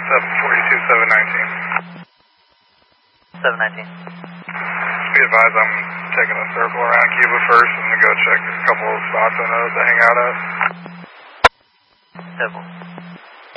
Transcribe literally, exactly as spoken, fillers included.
seven forty-two, seven nineteen. seven nineteen. Just be advised I'm taking a circle around Cuba first and to go check a couple of spots I know to hang out at. Simple.